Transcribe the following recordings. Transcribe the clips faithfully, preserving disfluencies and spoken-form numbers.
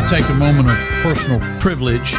take a moment of personal privilege.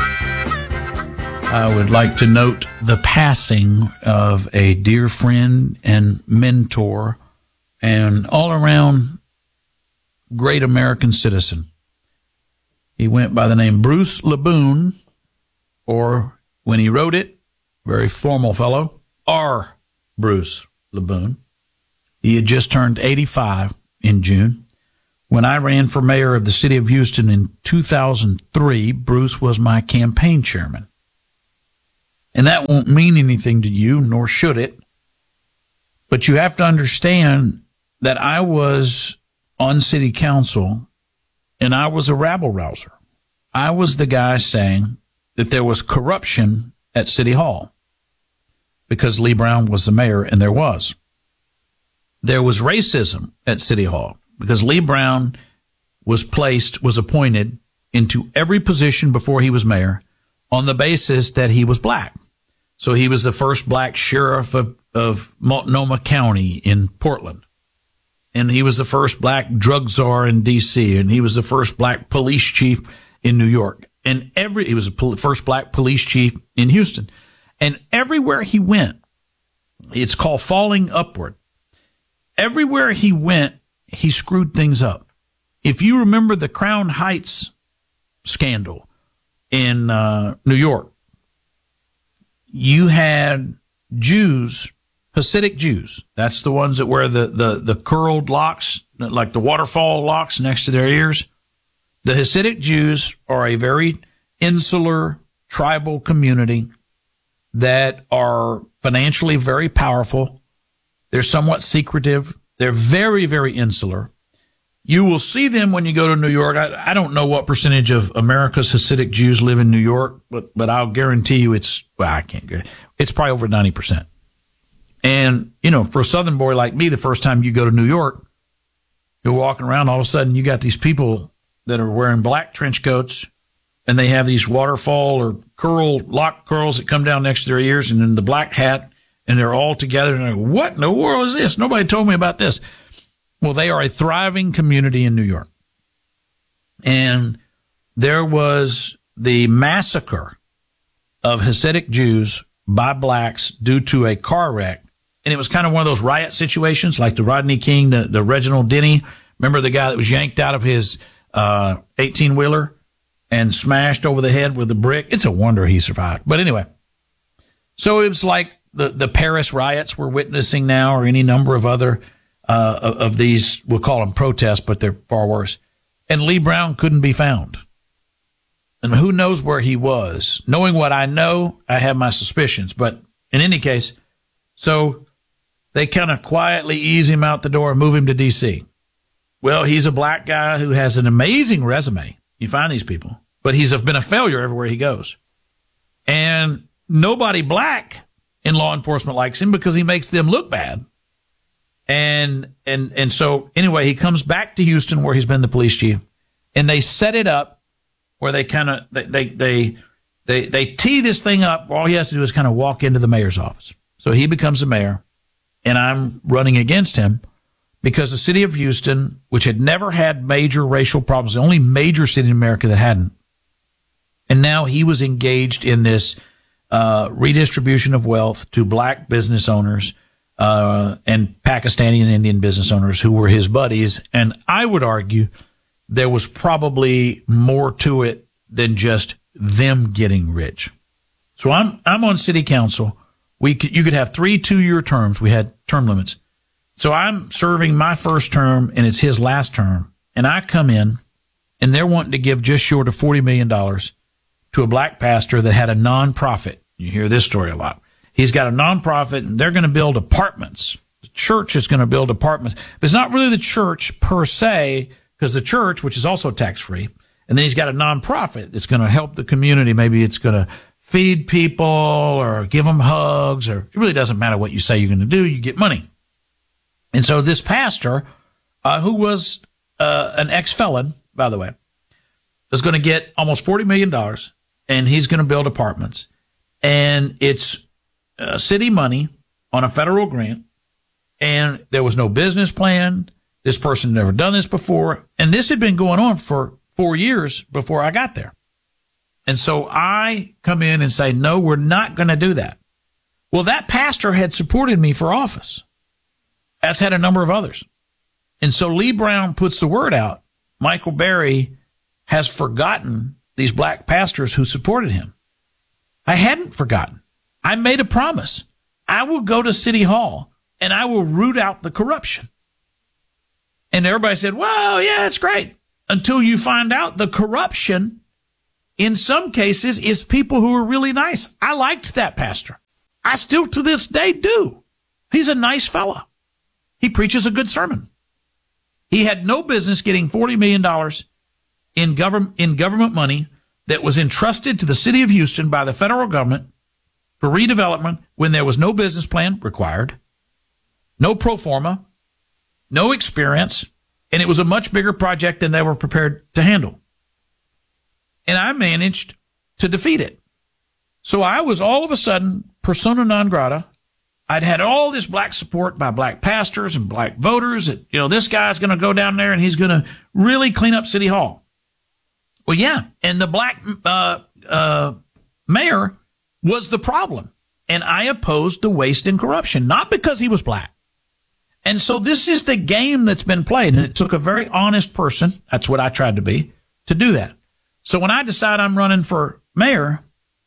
I would like to note the passing of a dear friend and mentor and all-around great American citizen. He went by the name Bruce LeBoon, or when he wrote it, very formal fellow, R. Bruce LeBoon. He had just turned eighty-five in June. When I ran for mayor of the city of Houston in two thousand three, Bruce was my campaign chairman. And that won't mean anything to you, nor should it. But you have to understand that I was on city council, and I was a rabble-rouser. I was the guy saying that there was corruption at City Hall because Lee Brown was the mayor, and there was. There was racism at City Hall because Lee Brown was placed, was appointed into every position before he was mayor on the basis that he was black. So he was the first black sheriff of, of Multnomah County in Portland. And he was the first black drug czar in D C And he was the first black police chief in New York. And every, he was the pol- first black police chief in Houston. And everywhere he went, it's called falling upward. Everywhere he went, he screwed things up. If you remember the Crown Heights scandal in uh, New York, you had Jews, Hasidic Jews. That's the ones that wear the, the, the curled locks, like the waterfall locks next to their ears. The Hasidic Jews are a very insular tribal community that are financially very powerful. They're somewhat secretive. They're very, very insular. You will see them when you go to New York. I, I don't know what percentage of America's Hasidic Jews live in New York, but, but I'll guarantee you it's, well, I can't get it. It's probably over ninety percent. And, you know, for a Southern boy like me, the first time you go to New York, you're walking around, all of a sudden you got these people that are wearing black trench coats, and they have these waterfall or curl, lock curls that come down next to their ears, and then the black hat, and they're all together, and they're like, what in the world is this? Nobody told me about this. Well, they are a thriving community in New York. And there was the massacre of Hasidic Jews by blacks due to a car wreck. And it was kind of one of those riot situations, like the Rodney King, the, the Reginald Denny. Remember the guy that was yanked out of his uh eighteen-wheeler and smashed over the head with a brick? It's a wonder he survived. But anyway, so it was like the, the Paris riots we're witnessing now, or any number of other uh of, of these, we'll call them protests, but they're far worse. And Lee Brown couldn't be found. And who knows where he was? Knowing what I know, I have my suspicions. But in any case, so they kind of quietly ease him out the door and move him to D C Well, he's a black guy who has an amazing resume. You find these people. But he's been a failure everywhere he goes. And nobody black in law enforcement likes him because he makes them look bad. And, and, and so anyway, he comes back to Houston where he's been the police chief, and they set it up where they kind of, they, they, they, they, they tee this thing up. All he has to do is kind of walk into the mayor's office. So he becomes the mayor, and I'm running against him because the city of Houston, which had never had major racial problems, the only major city in America that hadn't, and now he was engaged in this uh redistribution of wealth to black business owners uh and Pakistani and Indian business owners who were his buddies. And I would argue there was probably more to it than just them getting rich. So I'm I'm on city council. We could, you could have three two-year terms. We had term limits. So I'm serving my first term, and it's his last term. And I come in, and they're wanting to give just short of forty million dollars to a black pastor that had a nonprofit. You hear this story a lot. He's got a nonprofit, and they're going to build apartments. The church is going to build apartments. But it's not really the church per se, because the church, which is also tax-free, and then he's got a nonprofit that's going to help the community. Maybe it's going to feed people or give them hugs, or it really doesn't matter what you say you're going to do. You get money. And so this pastor, uh, who was uh, an ex-felon, by the way, is going to get almost forty million dollars, and he's going to build apartments. And it's uh, city money on a federal grant, and there was no business plan. This person had never done this before, and this had been going on for four years before I got there. And so I come in and say, no, we're not going to do that. Well, that pastor had supported me for office, as had a number of others. And so Lee Brown puts the word out. Michael Berry has forgotten these black pastors who supported him. I hadn't forgotten. I made a promise. I will go to City Hall and I will root out the corruption. And everybody said, well, yeah, it's great. Until you find out the corruption, in some cases, is people who are really nice. I liked that pastor. I still to this day do. He's a nice fella. He preaches a good sermon. He had no business getting forty million dollars in government, in government money that was entrusted to the city of Houston by the federal government for redevelopment when there was no business plan required, no pro forma, no experience, and it was a much bigger project than they were prepared to handle. And I managed to defeat it. So I was all of a sudden persona non grata. I'd had all this black support by black pastors and black voters that, you know, this guy's going to go down there and he's going to really clean up City Hall. Well, yeah. And the black uh, uh, mayor was the problem. And I opposed the waste and corruption, not because he was black. And so this is the game that's been played. And it took a very honest person, that's what I tried to be, to do that. So when I decide I'm running for mayor,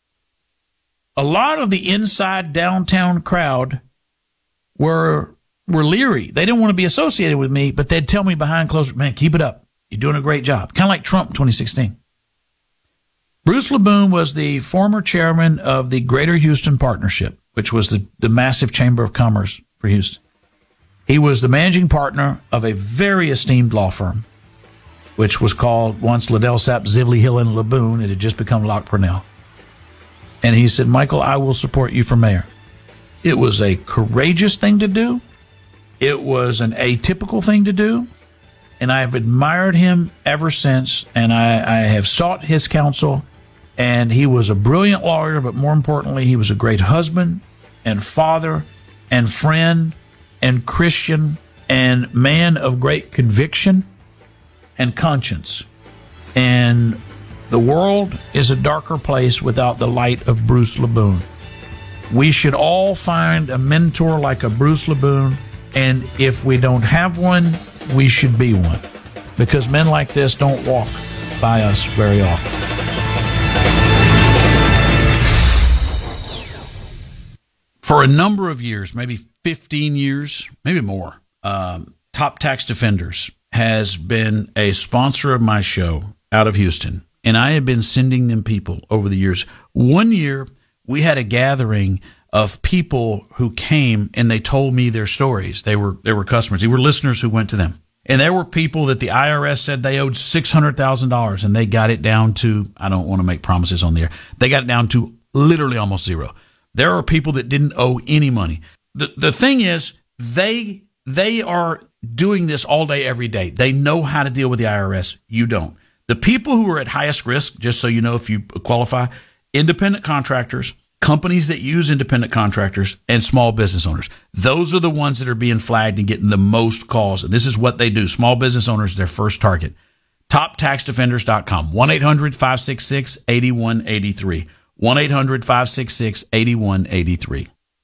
a lot of the inside downtown crowd were were leery. They didn't want to be associated with me, but they'd tell me behind closed, man, keep it up. You're doing a great job. Kind of like Trump in twenty sixteen. Bruce LeBoon was the former chairman of the Greater Houston Partnership, which was the, the massive chamber of commerce for Houston. He was the managing partner of a very esteemed law firm, which was called once Liddell Sapp, Zivley, Hill, and LeBoon. It had just become Locke Purnell. And he said, Michael, I will support you for mayor. It was a courageous thing to do. It was an atypical thing to do. And I have admired him ever since. And I, I have sought his counsel. And he was a brilliant lawyer, but more importantly, he was a great husband and father and friend and Christian and man of great conviction and conscience. And the world is a darker place without the light of Bruce LeBoon. We should all find a mentor like a Bruce LeBoon, and if we don't have one, we should be one, because men like this don't walk by us very often. For a number of years, maybe fifteen years, maybe more, um, Top Tax Defenders has been a sponsor of my show out of Houston. And I have been sending them people over the years. One year, we had a gathering of people who came and they told me their stories. They were they were customers. They were listeners who went to them. And there were people that the I R S said they owed six hundred thousand dollars, and they got it down to, I don't want to make promises on the air, they got it down to literally almost zero. There are people that didn't owe any money. The the thing is, they they are doing this all day, every day. They know how to deal with the I R S. You don't. The people who are at highest risk, just so you know if you qualify, independent contractors, companies that use independent contractors, and small business owners. Those are the ones that are being flagged and getting the most calls. And this is what they do. Small business owners, their first target. top tax defenders dot com. one eight hundred five six six eight one eight three. one eight hundred five six six eight one eight three.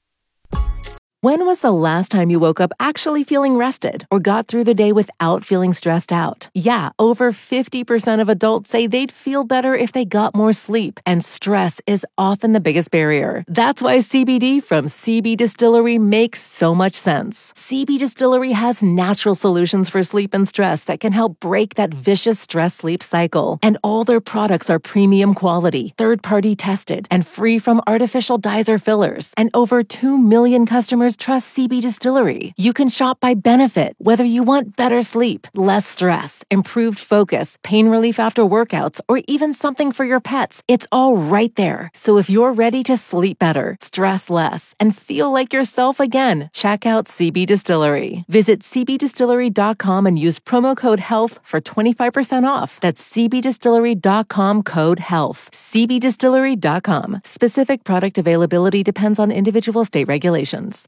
When was the last time you woke up actually feeling rested or got through the day without feeling stressed out? Yeah, over fifty percent of adults say they'd feel better if they got more sleep, and stress is often the biggest barrier. That's why C B D from C B Distillery makes so much sense. C B Distillery has natural solutions for sleep and stress that can help break that vicious stress-sleep cycle. And all their products are premium quality, third-party tested, and free from artificial dyes or fillers. And over two million customers trust C B Distillery. You can shop by benefit, whether you want better sleep, less stress, improved focus, pain relief after workouts, or even something for your pets. It's all right there. So if you're ready to sleep better, stress less, and feel like yourself again, check out C B Distillery. Visit c b distillery dot com and use promo code HEALTH for twenty-five percent off. That's c b distillery dot com code HEALTH. c b distillery dot com. Specific product availability depends on individual state regulations.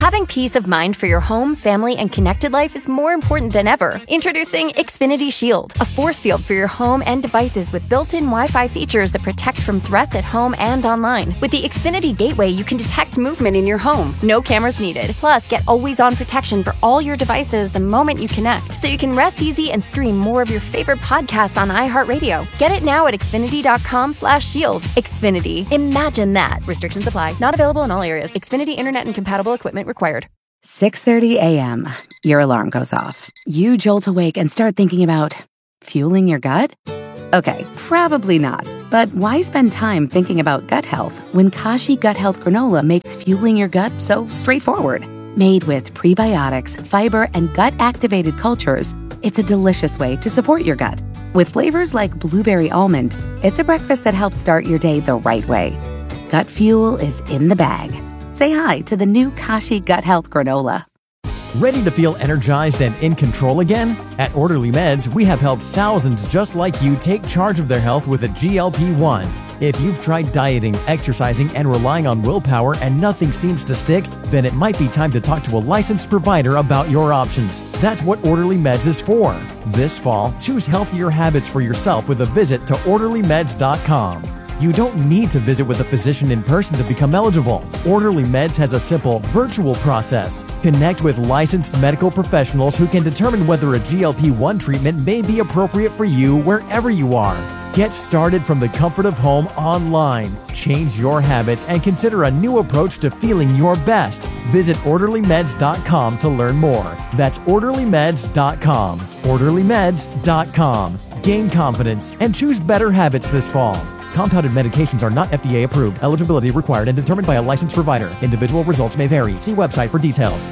Having peace of mind for your home, family, and connected life is more important than ever. Introducing Xfinity Shield, a force field for your home and devices with built-in Wi-Fi features that protect from threats at home and online. With the Xfinity Gateway, you can detect movement in your home. No cameras needed. Plus, get always-on protection for all your devices the moment you connect, so you can rest easy and stream more of your favorite podcasts on iHeartRadio. Get it now at Xfinity.com slash shield. Xfinity. Imagine that. Restrictions apply. Not available in all areas. Xfinity Internet and compatible equipment required. six thirty a.m. Your alarm goes off. You jolt awake and start thinking about fueling your gut? Okay, probably not. But why spend time thinking about gut health when Kashi Gut Health Granola makes fueling your gut so straightforward? Made with prebiotics, fiber, and gut-activated cultures, it's a delicious way to support your gut. With flavors like blueberry almond, it's a breakfast that helps start your day the right way. Gut fuel is in the bag. Say hi to the new Kashi Gut Health Granola. Ready to feel energized and in control again? At Orderly Meds, we have helped thousands just like you take charge of their health with a G L P one. If you've tried dieting, exercising, and relying on willpower and nothing seems to stick, then it might be time to talk to a licensed provider about your options. That's what Orderly Meds is for. This fall, choose healthier habits for yourself with a visit to orderly meds dot com. You don't need to visit with a physician in person to become eligible. Orderly Meds has a simple, virtual process. Connect with licensed medical professionals who can determine whether a G L P one treatment may be appropriate for you wherever you are. Get started from the comfort of home online. Change your habits and consider a new approach to feeling your best. Visit orderly meds dot com to learn more. That's orderly meds dot com. orderly meds dot com. Gain confidence and choose better habits this fall. Compounded medications are not F D A approved. Eligibility required and determined by a licensed provider. Individual results may vary. See website for details.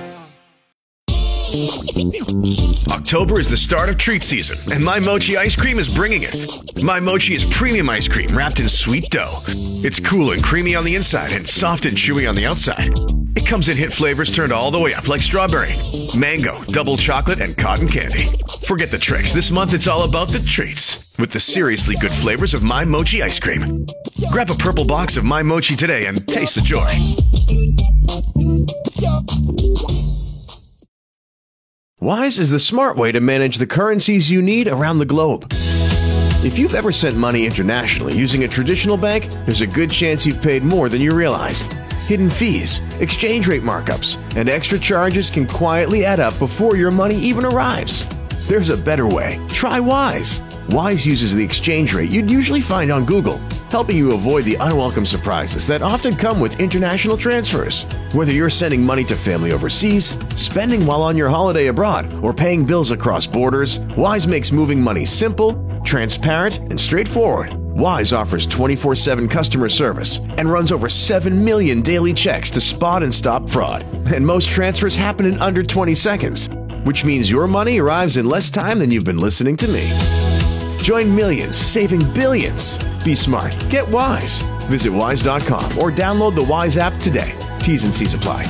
October is the start of treat season, and My Mochi ice cream is bringing it. My Mochi is premium ice cream wrapped in sweet dough. It's cool and creamy on the inside and soft and chewy on the outside. It comes in hit flavors turned all the way up like strawberry, mango, double chocolate, and cotton candy. Forget the tricks. This month it's all about the treats with the seriously good flavors of My Mochi ice cream. Grab a purple box of My Mochi today and taste the joy. Wise is the smart way to manage the currencies you need around the globe. If you've ever sent money internationally using a traditional bank, there's a good chance you've paid more than you realized. Hidden fees, exchange rate markups, and extra charges can quietly add up before your money even arrives. There's a better way. Try Wise. Wise uses the exchange rate you'd usually find on Google, helping you avoid the unwelcome surprises that often come with international transfers. Whether you're sending money to family overseas, spending while on your holiday abroad, or paying bills across borders, Wise makes moving money simple, transparent, and straightforward. Wise offers twenty-four seven customer service and runs over seven million daily checks to spot and stop fraud. And most transfers happen in under twenty seconds, which means your money arrives in less time than you've been listening to me. Join millions, saving billions. Be smart. Get Wise. Visit wise dot com or download the Wise app today. T's and C's apply.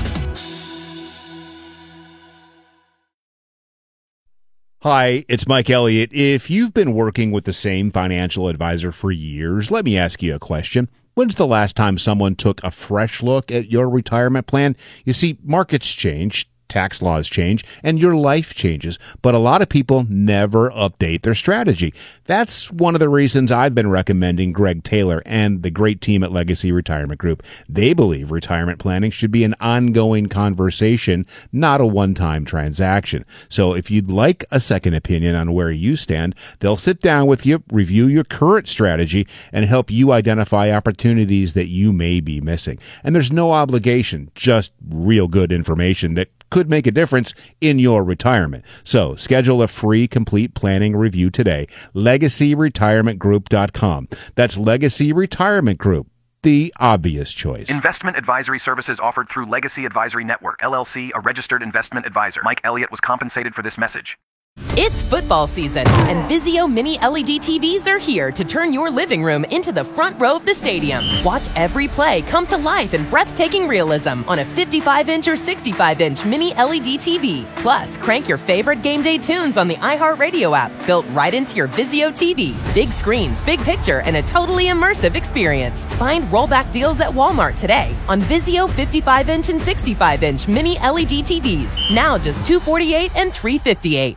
Hi, it's Mike Elliott. If you've been working with the same financial advisor for years, let me ask you a question. When's the last time someone took a fresh look at your retirement plan? You see, markets change, tax laws change, and your life changes, but a lot of people never update their strategy. That's one of the reasons I've been recommending Greg Taylor and the great team at Legacy Retirement Group. They believe retirement planning should be an ongoing conversation, not a one-time transaction. So if you'd like a second opinion on where you stand, they'll sit down with you, review your current strategy, and help you identify opportunities that you may be missing. And there's no obligation, just real good information that could make a difference in your retirement. So schedule a free complete planning review today. legacy retirement group dot com. That's Legacy Retirement Group, the obvious choice. Investment advisory services offered through Legacy Advisory Network, L L C, a registered investment advisor. Mike Elliott was compensated for this message. It's football season, and Vizio Mini L E D T Vs are here to turn your living room into the front row of the stadium. Watch every play come to life in breathtaking realism on a fifty-five inch or sixty-five inch Mini L E D T V. Plus, crank your favorite game day tunes on the iHeartRadio app, built right into your Vizio T V. Big screens, big picture, and a totally immersive experience. Find rollback deals at Walmart today on Vizio fifty-five inch and sixty-five inch Mini L E D T Vs. Now just two hundred forty-eight dollars and three hundred fifty-eight dollars.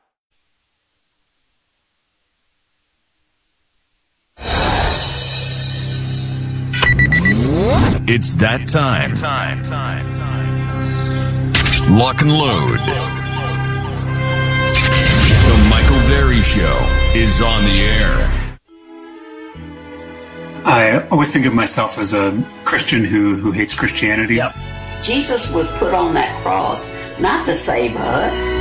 It's that time. Lock and load. The Michael Berry Show is on the air. I always think of myself as a Christian who, who hates Christianity. Yep. Jesus was put on that cross not to save us.